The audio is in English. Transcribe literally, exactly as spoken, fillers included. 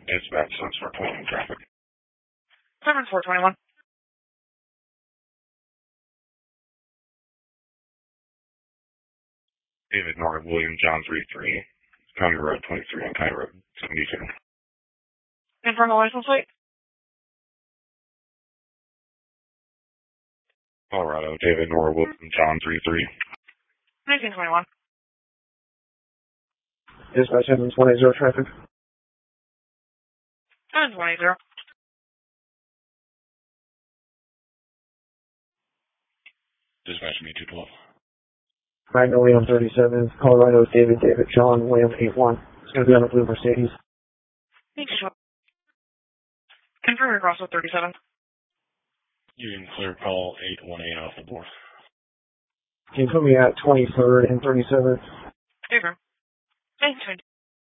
It's about Sunspur twenty-one traffic. seven four twenty-one. David Nora William John three three. County Road twenty-three and County Road seventy-two. Confirm the license plate. Colorado, David Nora William John three three. nineteen twenty-one. Dispatch seven twenty traffic. seven twenty. Dispatch me two twelve. Magna Liam thirty-seven, Colorado, David, David, John, Liam eight one. It's going to be on a blue Mercedes. Thank you. Confirm your cross with thirty-seven. You can clear call eight one eight off the board. Can you put me at twenty-third and thirty-seven? Okay. Thanks,